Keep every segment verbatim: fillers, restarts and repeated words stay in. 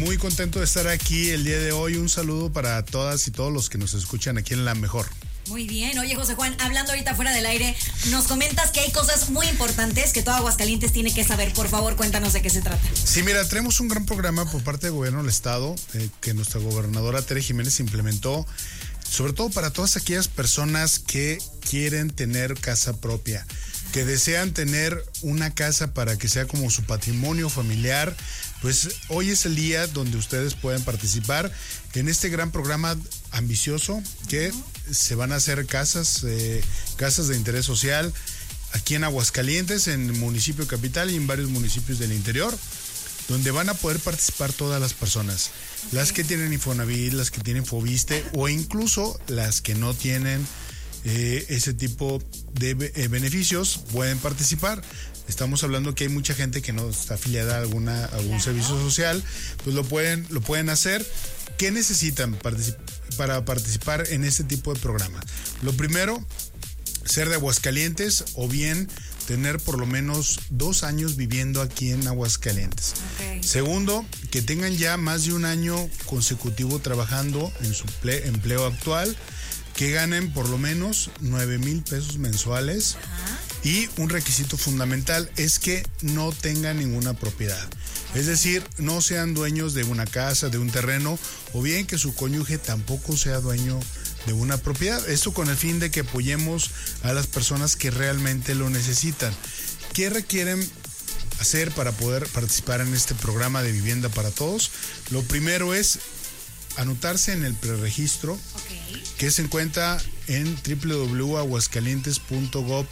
muy contento de estar aquí el día de hoy. Un saludo para todas y todos los que nos escuchan aquí en La Mejor. Muy bien, oye José Juan, hablando ahorita fuera del aire, nos comentas que hay cosas muy importantes que todo Aguascalientes tiene que saber. Por favor, cuéntanos de qué se trata. Sí, mira, tenemos un gran programa por parte del gobierno del estado eh, que nuestra gobernadora Tere Jiménez implementó, sobre todo para todas aquellas personas que quieren tener casa propia, que desean tener una casa para que sea como su patrimonio familiar. Pues hoy es el día donde ustedes pueden participar en este gran programa ambicioso que uh-huh. se van a hacer casas, eh, casas de interés social aquí en Aguascalientes, en el municipio capital y en varios municipios del interior, donde van a poder participar todas las personas, okay. las que tienen Infonavit, las que tienen Foviste o incluso las que no tienen eh, ese tipo de eh, beneficios pueden participar. Estamos hablando que hay mucha gente que no está afiliada a alguna, a algún claro. servicio social, pues lo pueden, lo pueden hacer. ¿Qué necesitan particip- para participar en este tipo de programas? Lo primero, ser de Aguascalientes o bien tener por lo menos dos años viviendo aquí en Aguascalientes. Okay. Segundo, que tengan ya más de un año consecutivo trabajando en su ple- empleo actual, que ganen por lo menos nueve mil pesos mensuales. Ajá. Y un requisito fundamental es que no tengan ninguna propiedad. Es decir, no sean dueños de una casa, de un terreno, o bien que su cónyuge tampoco sea dueño de una propiedad. Esto con el fin de que apoyemos a las personas que realmente lo necesitan. ¿Qué requieren hacer para poder participar en este programa de Vivienda para Todos? Lo primero es anotarse en el preregistro, okay. que se encuentra en doble u doble u doble u punto aguascalientes punto gob,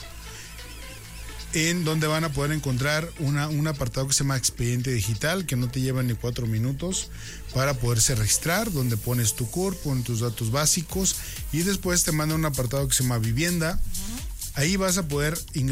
en donde van a poder encontrar una, un apartado que se llama Expediente Digital, que no te lleva ni cuatro minutos para poderse registrar, donde pones tu C U R, pones tus datos básicos y después te manda un apartado que se llama Vivienda. Uh-huh. Ahí vas a poder ingresar